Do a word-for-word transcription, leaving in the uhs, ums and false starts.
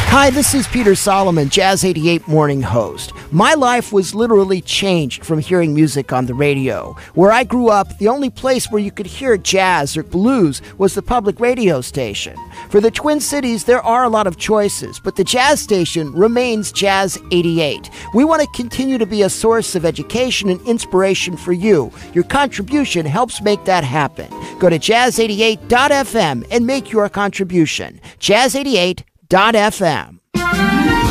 Hi, this is Peter Solomon, Jazz eighty-eight morning host. My life was literally changed from hearing music on the radio. Where I grew up, the only place where you could hear jazz or blues was the public radio station. For the Twin Cities, there are a lot of choices, but the jazz station remains Jazz eighty-eight. We want to continue to be a source of education and inspiration for you. Your contribution helps make that happen. Go to jazz eighty-eight dot f m and make your contribution. jazz eighty-eight dot f m.